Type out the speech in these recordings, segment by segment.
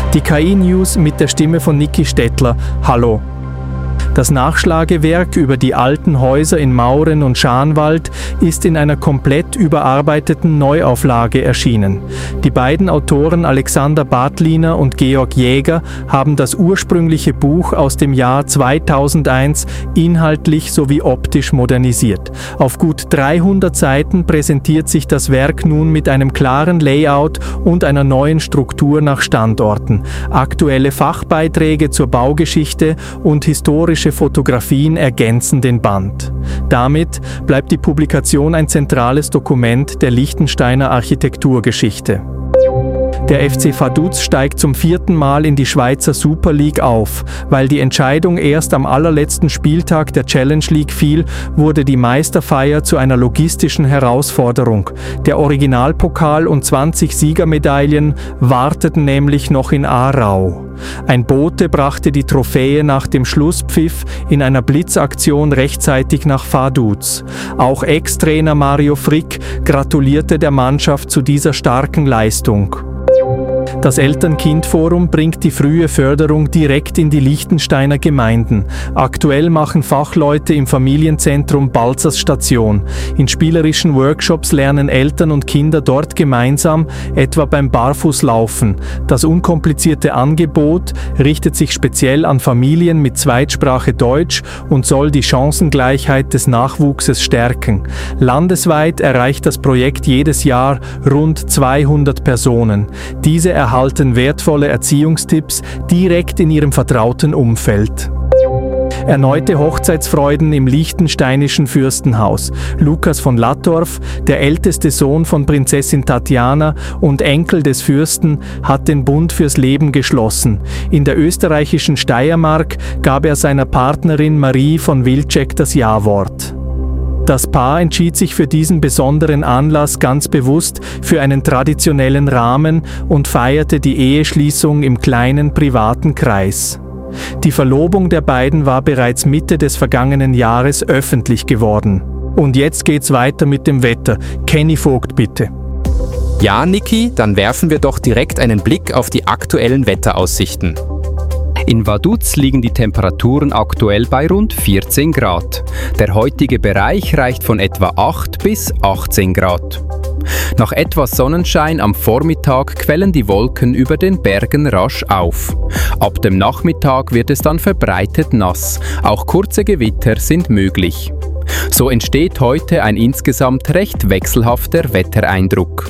Die KI-News mit der Stimme von Niki Stettler. Hallo. Das Nachschlagewerk über die alten Häuser in Mauren und Scharnwald ist in einer komplett überarbeiteten Neuauflage erschienen. Die beiden Autoren Alexander Bartliner und Georg Jäger haben das ursprüngliche Buch aus dem Jahr 2001 inhaltlich sowie optisch modernisiert. Auf gut 300 Seiten präsentiert sich das Werk nun mit einem klaren Layout und einer neuen Struktur nach Standorten. Aktuelle Fachbeiträge zur Baugeschichte und historische Fotografien ergänzen den Band. Damit bleibt die Publikation ein zentrales Dokument der Liechtensteiner Architekturgeschichte. Der FC Vaduz steigt zum 4. Mal in die Schweizer Super League auf. Weil die Entscheidung erst am allerletzten Spieltag der Challenge League fiel, wurde die Meisterfeier zu einer logistischen Herausforderung. Der Originalpokal und 20 Siegermedaillen warteten nämlich noch in Aarau. Ein Bote brachte die Trophäe nach dem Schlusspfiff in einer Blitzaktion rechtzeitig nach Vaduz. Auch Ex-Trainer Mario Frick gratulierte der Mannschaft zu dieser starken Leistung. Das Eltern-Kind-Forum bringt die frühe Förderung direkt in die Liechtensteiner Gemeinden. Aktuell machen Fachleute im Familienzentrum Balzers Station. In spielerischen Workshops lernen Eltern und Kinder dort gemeinsam, etwa beim Barfußlaufen. Das unkomplizierte Angebot richtet sich speziell an Familien mit Zweitsprache Deutsch und soll die Chancengleichheit des Nachwuchses stärken. Landesweit erreicht das Projekt jedes Jahr rund 200 Personen. Diese erhalten wertvolle Erziehungstipps direkt in ihrem vertrauten Umfeld. Erneute Hochzeitsfreuden im liechtensteinischen Fürstenhaus. Lukas von Lattorf, der älteste Sohn von Prinzessin Tatjana und Enkel des Fürsten, hat den Bund fürs Leben geschlossen. In der österreichischen Steiermark gab er seiner Partnerin Marie von Wilczek das Ja-Wort. Das Paar entschied sich für diesen besonderen Anlass ganz bewusst für einen traditionellen Rahmen und feierte die Eheschließung im kleinen privaten Kreis. Die Verlobung der beiden war bereits Mitte des vergangenen Jahres öffentlich geworden. Und jetzt geht's weiter mit dem Wetter. Kenny Vogt, bitte. Ja, Niki, dann werfen wir doch direkt einen Blick auf die aktuellen Wetteraussichten. In Vaduz liegen die Temperaturen aktuell bei rund 14 Grad. Der heutige Bereich reicht von etwa 8 bis 18 Grad. Nach etwas Sonnenschein am Vormittag quellen die Wolken über den Bergen rasch auf. Ab dem Nachmittag wird es dann verbreitet nass. Auch kurze Gewitter sind möglich. So entsteht heute ein insgesamt recht wechselhafter Wettereindruck.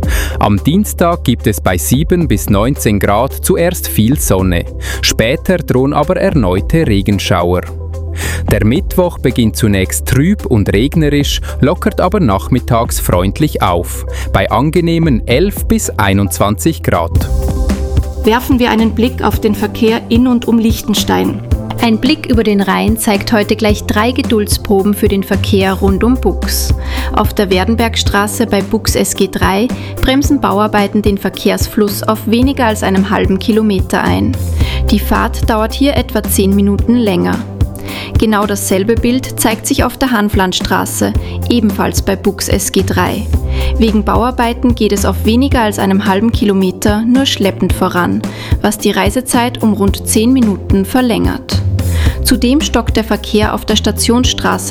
Am Dienstag gibt es bei 7 bis 19 Grad zuerst viel Sonne. Später drohen aber erneute Regenschauer. Der Mittwoch beginnt zunächst trüb und regnerisch, lockert aber nachmittags freundlich auf, bei angenehmen 11 bis 21 Grad. Werfen wir einen Blick auf den Verkehr in und um Liechtenstein. Ein Blick über den Rhein zeigt heute gleich 3 Geduldsproben für den Verkehr rund um Bux. Auf der Werdenbergstraße bei Bux SG3 bremsen Bauarbeiten den Verkehrsfluss auf weniger als einem halben Kilometer ein. Die Fahrt dauert hier etwa 10 Minuten länger. Genau dasselbe Bild zeigt sich auf der Hanflandstraße, ebenfalls bei Bux SG3. Wegen Bauarbeiten geht es auf weniger als einem halben Kilometer nur schleppend voran, was die Reisezeit um rund 10 Minuten verlängert. Zudem stockt der Verkehr auf der Stationsstraße